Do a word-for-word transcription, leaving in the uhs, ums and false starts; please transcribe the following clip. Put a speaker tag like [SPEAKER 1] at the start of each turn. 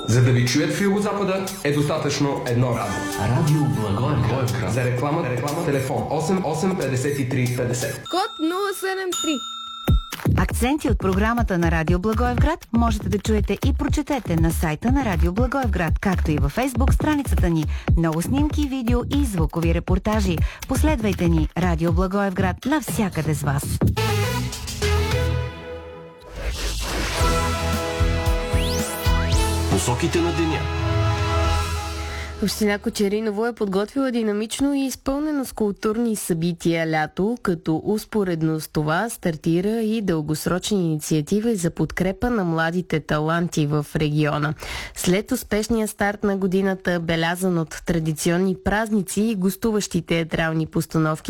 [SPEAKER 1] За да ви чуят в Югозапада е достатъчно едно радио.
[SPEAKER 2] Радио Благоевград.
[SPEAKER 1] За реклама, реклама, телефон осем осем петдесет и три петдесет.
[SPEAKER 3] Код нула седем три.
[SPEAKER 4] Акценти от програмата на Радио Благоевград можете да чуете и прочетете на сайта на Радио Благоевград, както и във Фейсбук страницата ни. Много снимки, видео и звукови репортажи. Последвайте ни Радио Благоевград навсякъде с вас.
[SPEAKER 2] Посоките на деня.
[SPEAKER 3] Община Кочериново е подготвила динамично и изпълнено с културни събития лято, като успоредно с това стартира и дългосрочни инициативи за подкрепа на младите таланти в региона. След успешния старт на годината, белязан от традиционни празници и гостуващи театрални постановки,